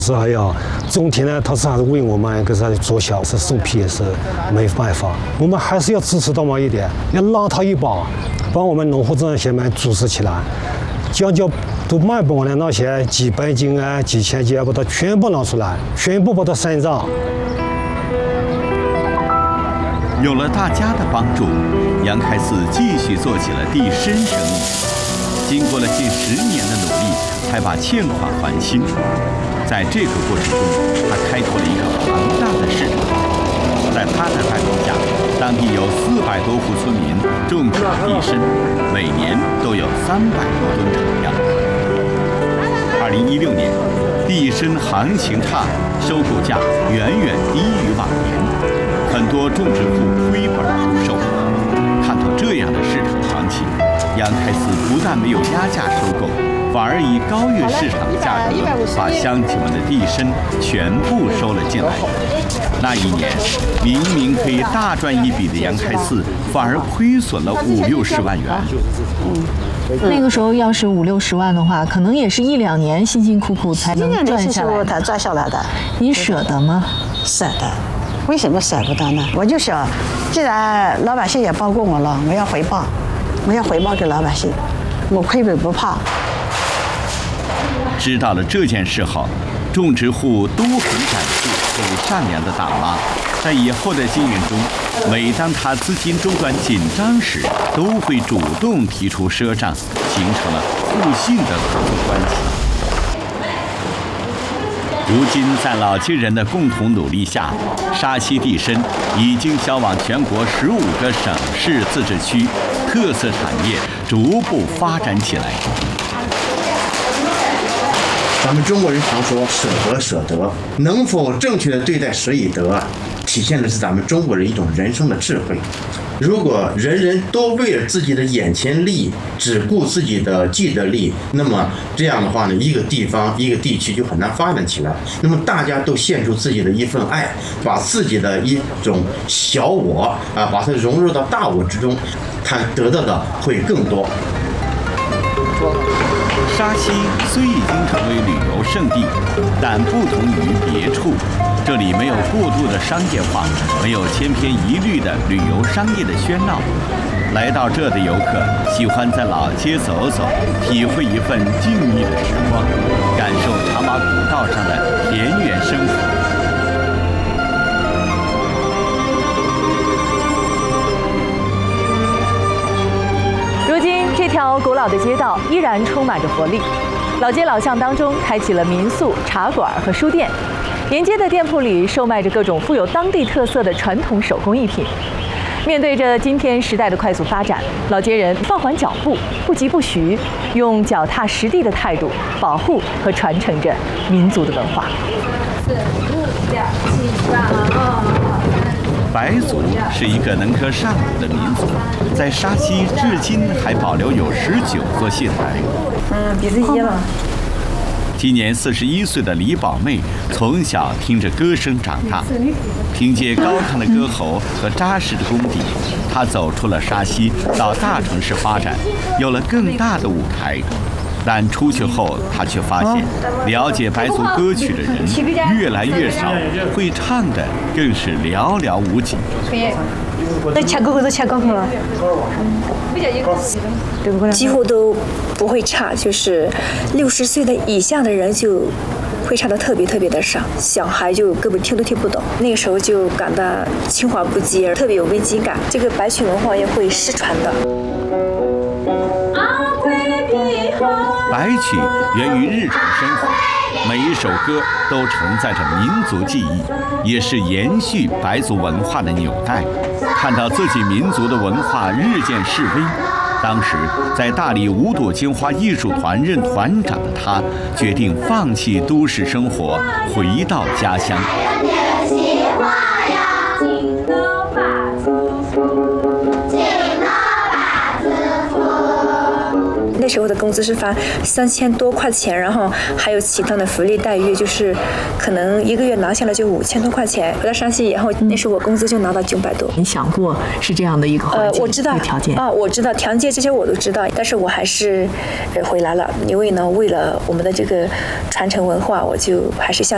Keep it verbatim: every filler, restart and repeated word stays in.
是还要总体呢，它是还是为我们个是做小是首批是没办法，我们还是要支持到嘛一点，要拉他一把，帮我们农户这样些们组织起来，将就都卖不完的那些几百斤啊、几千斤啊，把它全部拿出来，全部把它删账。 有了大家的帮助，杨开四继续做起了地参生意。经过了近十年的努力，才把欠款还清。在这个过程中，他开拓了一个庞大的市场。在他的带领下，当地有四百多户村民种植地参，每年都有三百多吨产量。二零一六年，地参行情差，收购价远远低于往年，很多种植户亏本出售。看到这样的市场行情，杨开四不但没有压价收购，反而以高于市场的价格把乡亲们的地参全部收了进来。那一年，明明可以大赚一笔的杨开四，反而亏损了五六十万元。 那个时候要是五六十万的话，可能也是一两年辛辛苦苦才能赚下来。 才赚下来的， 你舍得吗？ 舍得。为什么舍不得呢？我就想，既然老百姓也帮过我了，我要回报，我要回报给老百姓，我亏本不怕。 知道了这件事后，种植户都很感谢这位善良的大妈。在以后的经营中，每当他资金周转紧张时，都会主动提出赊账，形成了互信的合作关系。如今，在老街人的共同努力下，沙溪地参已经销往全国十五个省市自治区，特色产业逐步发展起来。 咱们中国人常说舍得舍得，能否正确的对待舍以得，体现的是咱们中国人一种人生的智慧。如果人人都为了自己的眼前利益，只顾自己的既得利益，那么这样的话呢，一个地方一个地区就很难发展起来。那么大家都献出自己的一份爱，把自己的一种小我啊，把它融入到大我之中，他得到的会更多。 沙溪虽已经成为旅游胜地，但不同于别处，这里没有过度的商业化，没有千篇一律的旅游商业的喧闹。来到这的游客喜欢在老街走走，体会一份静谧的时光，感受茶马古道上的田园生活。 如今，这条古老的街道依然充满着活力。老街老巷当中开启了民宿、茶馆和书店，沿街的店铺里售卖着各种富有当地特色的传统手工艺品。面对着今天时代的快速发展，老街人放缓脚步，不急不徐，用脚踏实地的态度保护和传承着民族的文化。四五六七八二。 白族是一个能歌善舞的民族，在沙溪至今还保留有十九座戏台。 嗯，鼻子噎了。 今年四十一岁的李宝妹，从小听着歌声长大，凭借高亢的歌喉和扎实的功底，她走出了沙溪，到大城市发展，有了更大的舞台。但出去后，他却发现，了解白族歌曲的人越来越少，会唱的更是寥寥无几。 那唱歌都唱高了， 几乎都不会唱，就是六十岁的以下的人就会唱的特别特别的少，小孩就根本听都听不懂。那个时候就感到青黄不接，特别有危机感。这个白曲文化也会失传的。 白曲源于日常生活，每一首歌都承载着民族记忆，也是延续白族文化的纽带。看到自己民族的文化日渐式微，当时在大理五朵金花艺术团任团长的他，决定放弃都市生活，回到家乡。 那时候的工资是发三千多块钱，然后还有其他的福利待遇，就是可能一个月拿下来就五千多块钱。回到山西以后，那时候我工资就拿到九百多。 你想过是这样的一个环境、 呃、我知道一个条件啊，我知道条件这些我都知道，但是我还是呃回来了，因为呢，为了我们的这个传承文化，我就还是下。